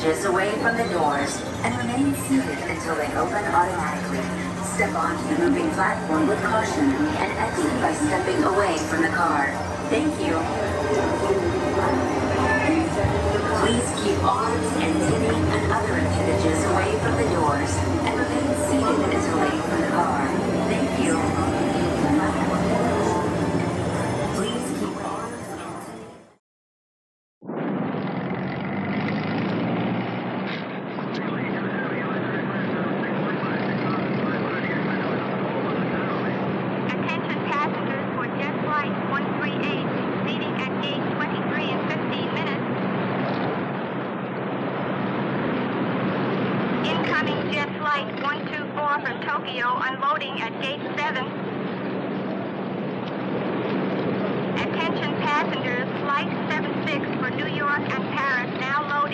appendages away from the doors and remain seated until they open automatically. Step onto the moving platform with caution and exit by stepping away from the car. Thank you. Please keep arms, antennae, and other appendages away from the doors and remain seated until they open the car. Thank you. Please keep arms, Attention passengers for Jet Flight 138, leaving at gate 23 in 15 minutes. Incoming Jet Flight 124 from Tokyo, unloading at gate 7. Attention passengers, Flight 76 for New York and Paris now loading.